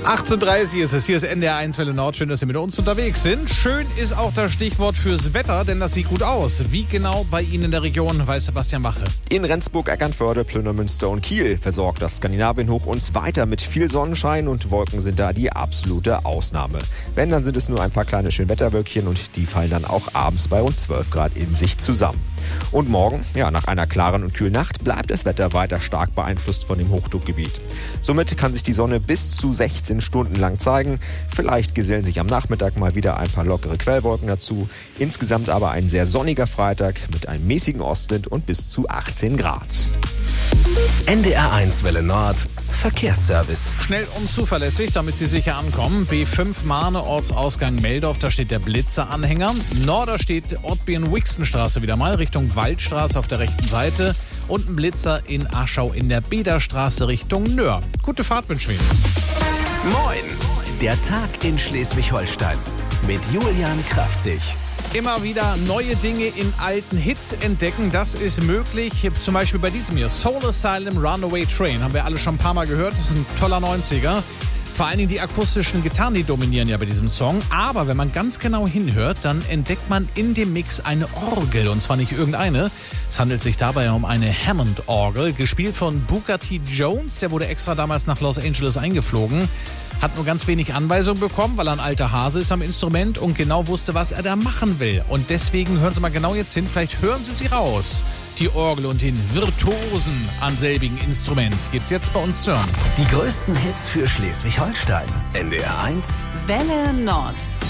18:30 ist es. Hier ist NDR 1 Welle Nord. Schön, dass Sie mit uns unterwegs sind. Schön ist auch das Stichwort fürs Wetter, denn das sieht gut aus. Wie genau bei Ihnen in der Region, weiß Sebastian Wache. In Rendsburg, Eckernförde, Plünemünster und Kiel versorgt das Skandinavien-Hoch uns weiter mit viel Sonnenschein und Wolken sind da die absolute Ausnahme. Wenn, dann sind es nur ein paar kleine Schönwetterwölkchen und die fallen dann auch abends bei rund 12 Grad in sich zusammen. Und morgen, nach einer klaren und kühlen Nacht, bleibt das Wetter weiter stark beeinflusst von dem Hochdruckgebiet. Somit kann sich die Sonne bis zu 16 Stunden lang zeigen. Vielleicht gesellen sich am Nachmittag mal wieder ein paar lockere Quellwolken dazu. Insgesamt aber ein sehr sonniger Freitag mit einem mäßigen Ostwind und bis zu 18 Grad. NDR 1 Welle Nord Verkehrsservice. Schnell und zuverlässig, damit Sie sicher ankommen. B5 Mahne, Ortsausgang Meldorf, da steht der Blitzer-Anhänger. Norder steht Ortbeeren-Wixenstraße wieder mal, Richtung Waldstraße auf der rechten Seite. Und ein Blitzer in Aschau in der Bederstraße Richtung Nöhr. Gute Fahrt wünschen wir Ihnen. Moin, der Tag in Schleswig-Holstein mit Julian Kraftzig. Immer wieder neue Dinge in alten Hits entdecken, das ist möglich. Zum Beispiel bei diesem hier, Soul Asylum Runaway Train, haben wir alle schon ein paar Mal gehört. Das ist ein toller 90er. Vor allen Dingen die akustischen Gitarren, die dominieren ja bei diesem Song. Aber wenn man ganz genau hinhört, dann entdeckt man in dem Mix eine Orgel. Und zwar nicht irgendeine. Es handelt sich dabei um eine Hammond-Orgel, gespielt von Booker T. Jones. Der wurde extra damals nach Los Angeles eingeflogen. Hat nur ganz wenig Anweisungen bekommen, weil er ein alter Hase ist am Instrument und genau wusste, was er da machen will. Und deswegen hören Sie mal genau jetzt hin, vielleicht hören Sie sie raus. Die Orgel und den Virtuosen an selbigen Instrument gibt's jetzt bei uns zu hören. Die größten Hits für Schleswig-Holstein. NDR 1 Welle Nord.